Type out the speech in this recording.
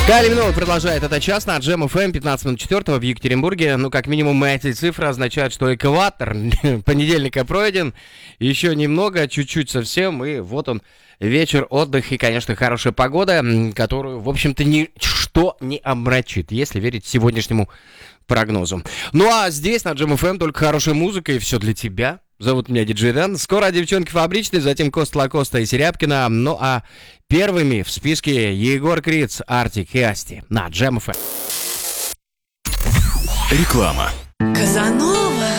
Калимнол продолжает этот час на Джем ФМ 15 минут 4 в Екатеринбурге. Ну, как минимум, эти цифры означают, что экватор понедельника пройден. Еще немного, чуть-чуть совсем. И вот он, вечер, отдых и, конечно, хорошая погода, которую, в общем-то, ничто не омрачит, если верить сегодняшнему прогнозу. Ну, а здесь, на Джем ФМ, только хорошая музыка и все для тебя. Зовут меня Диджей Дэн. Скоро девчонки фабричные, затем Коста Лакоста и Серябкина. Ну а первыми в списке Егор Криц, Артик и Асти на Джем ФМ. Реклама. Казанова.